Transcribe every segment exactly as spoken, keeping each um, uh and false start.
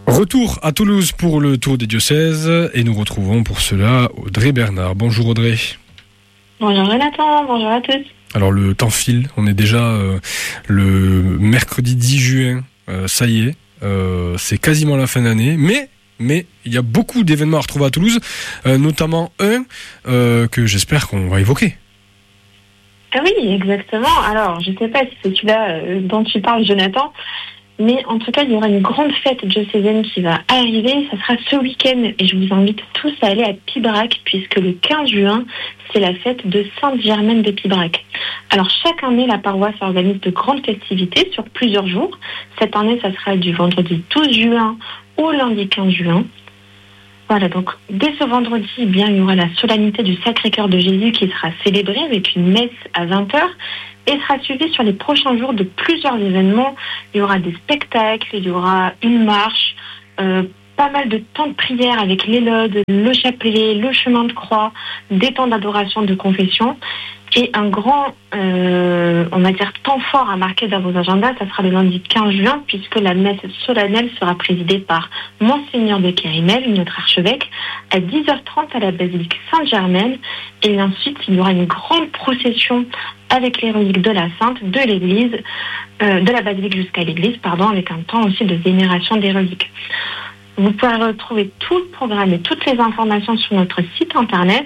Retour à Toulouse pour le tour des diocèses et nous retrouvons pour cela Audrey Bernard. Bonjour Audrey. Bonjour Jonathan, bonjour à tous. Alors le temps file, on est déjà euh, le mercredi dix juin, euh, ça y est, euh, c'est quasiment la fin d'année, mais mais il y a beaucoup d'événements à retrouver à Toulouse, euh, notamment un euh, que j'espère qu'on va évoquer. Ah oui, exactement. Alors, je ne sais pas si c'est celui-là euh, dont tu parles, Jonathan, mais en tout cas, il y aura une grande fête diocésaine qui va arriver. Ça sera ce week-end et je vous invite tous à aller à Pibrac, puisque le quinze juin, c'est la fête de Sainte-Germaine de Pibrac. Alors, chaque année, la paroisse organise de grandes festivités sur plusieurs jours. Cette année, ça sera du vendredi douze juin au lundi quinze juin. Voilà, donc dès ce vendredi, eh bien, il y aura la solennité du Sacré-Cœur de Jésus qui sera célébrée avec une messe à vingt heures et sera suivie sur les prochains jours de plusieurs événements. Il y aura des spectacles, il y aura une marche, euh, pas mal de temps de prière avec les laudes, le chapelet, le chemin de croix, des temps d'adoration, de confession. Et un grand, euh, on va dire, temps fort à marquer dans vos agendas, ça sera le lundi quinze juin, puisque la messe solennelle sera présidée par Monseigneur de Kérimel, notre archevêque, à dix heures trente à la basilique Sainte-Germaine. Et ensuite, il y aura une grande procession avec les reliques de la Sainte, de l'église, euh, de la basilique jusqu'à l'église, pardon, avec un temps aussi de vénération des reliques. Vous pourrez retrouver tout le programme et toutes les informations sur notre site internet.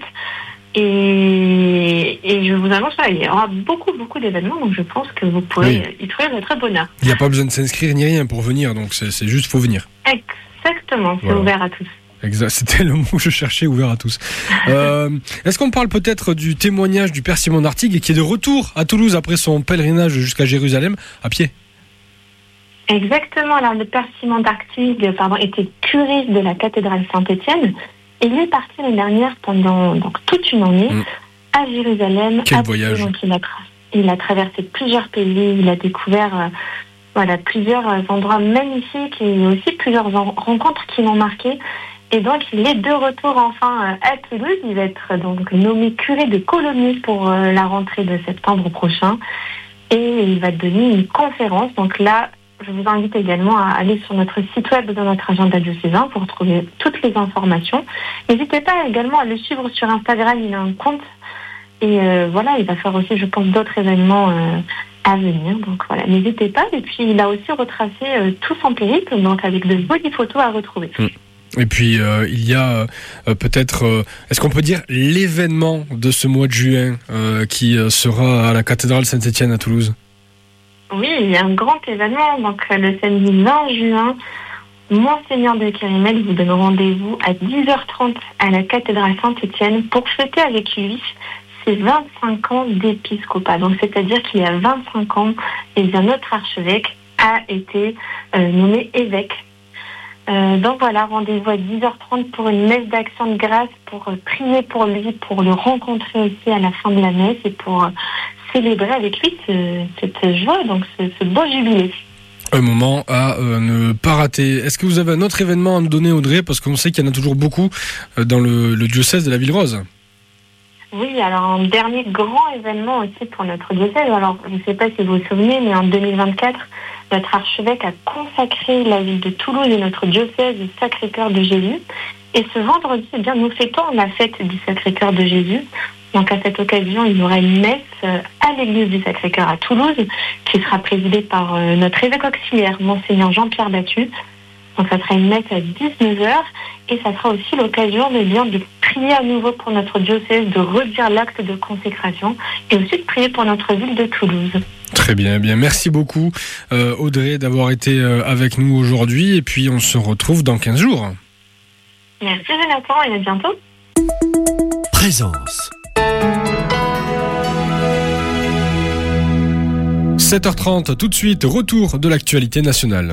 Et, et je vous annonce, il y aura beaucoup, beaucoup d'événements, donc je pense que vous pourrez oui. y trouver votre bonheur. Il n'y a pas besoin de s'inscrire ni rien pour venir, donc c'est, c'est juste, faut venir. Exactement, c'est voilà. Ouvert à tous. Exact, c'était le mot que je cherchais, ouvert à tous. euh, est-ce qu'on parle peut-être du témoignage du Père Simon d'Artigues qui est de retour à Toulouse après son pèlerinage jusqu'à Jérusalem à pied? Exactement, alors le Père Simon d'Artigues pardon, était curé de la cathédrale Saint-Étienne. Et il est parti l'année dernière pendant donc, toute une année mmh. à Jérusalem. Quel à voyage. Donc, il, a tra- il a traversé plusieurs pays, il a découvert euh, voilà, plusieurs euh, endroits magnifiques et aussi plusieurs en- rencontres qui l'ont marqué. Et donc, il est de retour enfin euh, à Toulouse. Il va être donc nommé curé de Colomiers pour euh, la rentrée de septembre prochain. Et il va donner une conférence. Donc là, je vous invite également à aller sur notre site web dans notre agenda diocésain pour trouver toutes les informations. N'hésitez pas également à le suivre sur Instagram, il a un compte. Et euh, voilà, il va faire aussi, je pense, d'autres événements euh, à venir. Donc voilà, n'hésitez pas. Et puis, il a aussi retracé euh, tout son périple, donc avec de jolies photos à retrouver. Et puis, euh, il y a euh, peut-être, euh, est-ce qu'on peut dire l'événement de ce mois de juin euh, qui euh, sera à la cathédrale Saint-Étienne à Toulouse? Oui, il y a un grand événement, donc le samedi vingt juin, Monseigneur de Kérimel vous donne rendez-vous à dix heures trente à la cathédrale Saint-Étienne pour fêter avec lui ses vingt-cinq ans d'épiscopat. Donc c'est-à-dire qu'il y a vingt-cinq ans, et bien notre archevêque a été euh, nommé évêque. Euh, donc voilà, rendez-vous à dix heures trente pour une messe d'action de grâce, pour euh, prier pour lui, pour le rencontrer aussi à la fin de la messe et pour euh, célébrer avec lui ce, cette joie, donc ce, ce beau jubilé. Un moment à euh, ne pas rater. Est-ce que vous avez un autre événement à nous donner, Audrey? Parce qu'on sait qu'il y en a toujours beaucoup euh, dans le, le diocèse de la Ville-Rose. Oui, alors un dernier grand événement aussi pour notre diocèse. Alors, je ne sais pas si vous vous souvenez, mais en deux mille vingt-quatre, notre archevêque a consacré la ville de Toulouse et notre diocèse du Sacré-Cœur de Jésus. Et ce vendredi, eh bien, nous fêtons la fête du Sacré-Cœur de Jésus. Donc à cette occasion, il y aura une messe à l'église du Sacré-Cœur à Toulouse qui sera présidée par euh, notre évêque auxiliaire, Monseigneur Jean-Pierre Battu. Donc ça sera une messe à dix-neuf heures et ça sera aussi l'occasion de, bien, de prier à nouveau pour notre diocèse, de redire l'acte de consécration et aussi de prier pour notre ville de Toulouse. Très bien, bien. Merci beaucoup euh, Audrey d'avoir été euh, avec nous aujourd'hui et puis on se retrouve dans quinze jours. Merci Jonathan et à bientôt. Présence. sept heures trente, tout de suite, retour de l'actualité nationale.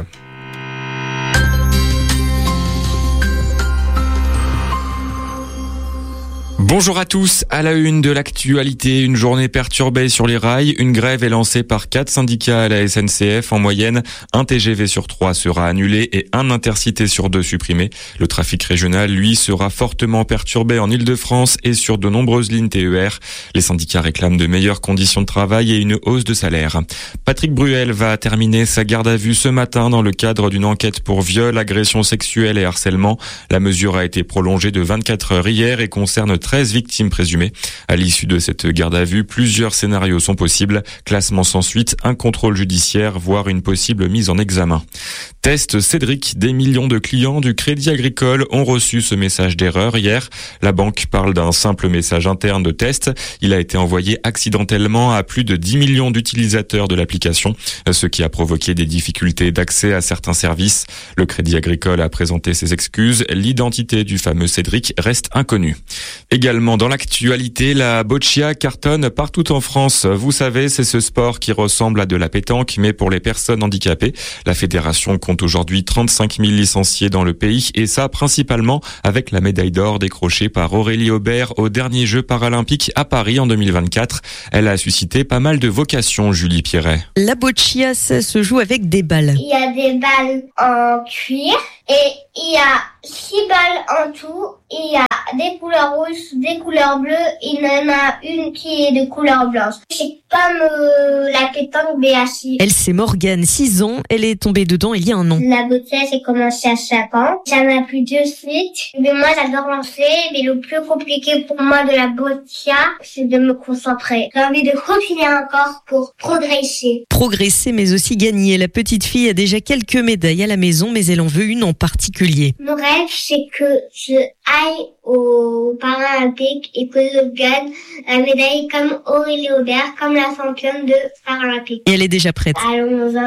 Bonjour à tous, à la une de l'actualité, une journée perturbée sur les rails. Une grève est lancée par quatre syndicats à la S N C F. En moyenne, un T G V sur trois sera annulé et un Intercité sur deux supprimé. Le trafic régional, lui, sera fortement perturbé en Île-de-France et sur de nombreuses lignes T E R. Les syndicats réclament de meilleures conditions de travail et une hausse de salaire. Patrick Bruel va terminer sa garde à vue ce matin dans le cadre d'une enquête pour viol, agression sexuelle et harcèlement. La mesure a été prolongée de vingt-quatre heures hier et concerne treize victimes présumées. À l'issue de cette garde à vue, plusieurs scénarios sont possibles. Classement sans suite, un contrôle judiciaire, voire une possible mise en examen. Test Cédric, des millions de clients du Crédit Agricole ont reçu ce message d'erreur hier. La banque parle d'un simple message interne de test. Il a été envoyé accidentellement à plus de dix millions d'utilisateurs de l'application, ce qui a provoqué des difficultés d'accès à certains services. Le Crédit Agricole a présenté ses excuses. L'identité du fameux Cédric reste inconnue. Également dans l'actualité, la boccia cartonne partout en France. Vous savez, c'est ce sport qui ressemble à de la pétanque, mais pour les personnes handicapées. La fédération compte aujourd'hui trente-cinq mille licenciés dans le pays, et ça principalement avec la médaille d'or décrochée par Aurélie Aubert aux derniers Jeux paralympiques à Paris en deux mille vingt-quatre. Elle a suscité pas mal de vocations, Julie Pierret. La boccia, ça se joue avec des balles. Il y a des balles en cuir et il y a six balles en tout. Il y a des couleurs rouges, des couleurs bleues. Il y en a une qui est de couleur blanche. C'est comme euh, la pétanque B H I. Elle, c'est Morgane, six ans. Elle est tombée dedans il y a un an. La boccia, j'ai commencé à cinq ans. J'en ai plus de suite. Mais moi, j'adore lancer. Mais le plus compliqué pour moi de la boccia, c'est de me concentrer. J'ai envie de continuer encore pour progresser. Progresser, mais aussi gagner. La petite fille a déjà quelques médailles à la maison, mais elle en veut une en particulier. Mon rêve, c'est que je aille aux Paralympiques et que je gagne la médaille comme Aurélie Aubert, comme la championne de Paralympiques. Et elle est déjà prête. Allons